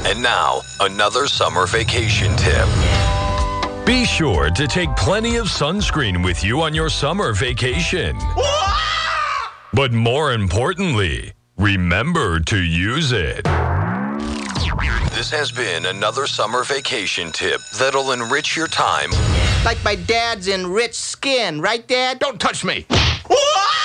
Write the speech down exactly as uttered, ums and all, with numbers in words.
And now, another summer vacation tip. Be sure to take plenty of sunscreen with you on your summer vacation. But more importantly, remember to use it. This has been another summer vacation tip that'll enrich your time. Like my dad's enriched skin, right, Dad? Don't touch me.